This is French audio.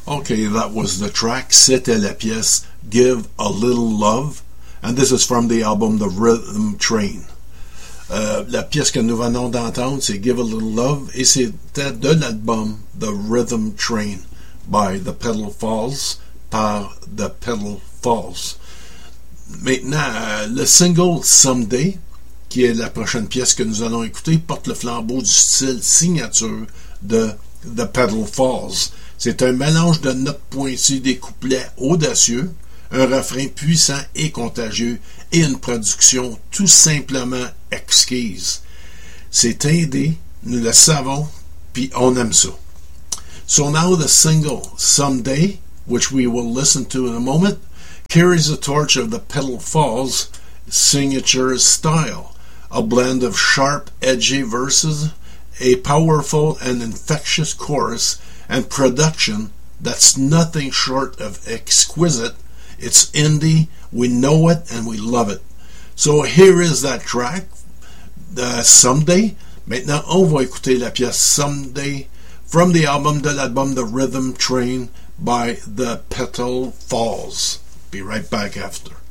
Okay, that was the track. C'était la pièce Give a Little Love. And this is from the album The Rhythm Train. La pièce que nous venons d'entendre, c'est Give a Little Love, et c'était de l'album The Rhythm Train by The Pedal Falls, par The Pedal Falls. Maintenant, le single Someday, qui est la prochaine pièce que nous allons écouter, porte le flambeau du style signature de The Pedal Falls. C'est un mélange de notes pointues, des couplets audacieux, un refrain puissant et contagieux, et une production tout simplement exquise. C'est indé, nous le savons, puis on aime ça. So now the single Someday, which we will listen to in a moment, carries the torch of the Pedal Falls signature style, a blend of sharp, edgy verses, a powerful and infectious chorus, and production that's nothing short of exquisite. It's indie, we know it, and we love it. So here is that track, Someday. Maintenant, on va écouter la pièce Someday from the album, de l'album The Rhythm Train by The Pedal Falls. Be right back after.